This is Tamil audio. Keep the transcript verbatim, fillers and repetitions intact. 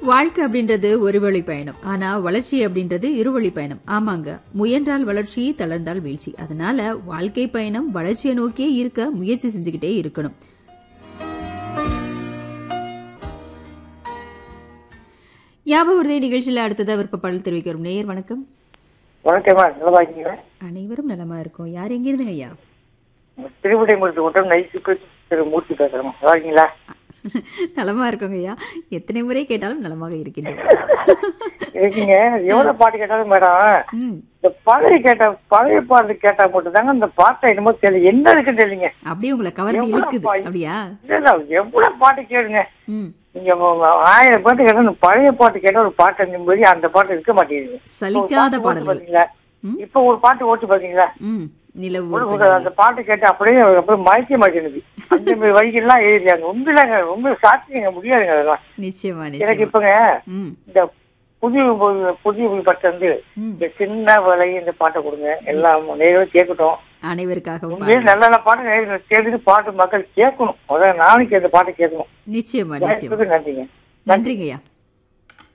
வாழ்க்கை அப்படின்றது ஒரு வழி பயணம். ஆனா வளர்ச்சி அப்படின்றது இருவழி பயணம். ஆமாங்க, முயன்றால் வளர்ச்சி, தளர்ந்தால் வீழ்ச்சி. அதனால வாழ்க்கை பயணம் வளர்ச்சியை நோக்கியே இருக்க முயற்சி செஞ்சுக்கிட்டே இருக்கணும். ஞாபக உறுதி நிகழ்ச்சியில அடுத்ததா விருப்பப்பாடல் தெரிவிக்கிறோம். நேயர் வணக்கம். வணக்கம்மா, நல்லா இருக்கீங்க? அனைவரும் நலமா இருக்கும். யார் எங்க இருந்துங்க ஐயா? திருவிடை முடிச்சு மட்டும் நைட்டுக்கு திரு மூர்த்தி பேசுறோம். நல்லா இருக்கீங்களா? நலமா இருக்கோங்க ஐயா. எத்தனை முறை கேட்டாலும் நலமாக இருக்கின்றோம். இருக்கீங்க. எவ்வளவு பாட்டு கேட்டாலும் மேடம், இந்த பழைய கேட்ட பழைய பாட்டு கேட்டா மட்டும் தாங்க இந்த பாட்டை என்னமோ தெரியல, என்ன இருக்குன்னு தெரியலங்க. அப்படியே உங்களை கவர்ந்து இழுக்குது அப்படியா? இல்ல, எவ்வளவு பாட்டு கேளுங்க. நீங்க ஆயிரம் பாட்டு கேட்டா இந்த பழைய பாட்டு கேட்டா ஒரு பாட்டு நிம்மதி அந்த பாட்டு இருக்க மாட்டேங்குது. சலிக்காத பாடல் பாத்தீங்களா? இப்ப ஒரு பாட்டு ஓட்டு பாத்தீங்களா? அந்த பாட்டு கேட்டு அப்படியே அப்புறம் மயக்க மாட்டேங்குது. அந்த மாதிரி வரிகள்லாம் எழுதியாங்க. உண்மையிலாங்க, ரொம்ப சாத்தியங்க முடியாதுங்க அதெல்லாம். நிச்சயமா எனக்கு இப்பங்க இந்த புதிய புதிய பட்டு வந்து இந்த சின்ன வலை இந்த பாட்டை கொடுங்க, எல்லாம் நேரம் கேட்கட்டும். அனைவருக்காக நல்ல நல்ல பாட்டு கேட்டு பாட்டு மக்கள் கேட்கணும். அதான் நாளைக்கு அந்த பாட்டு கேட்கணும். நிச்சயமா நிச்சயமா. நன்றிங்க. நன்றிங்கய்யா.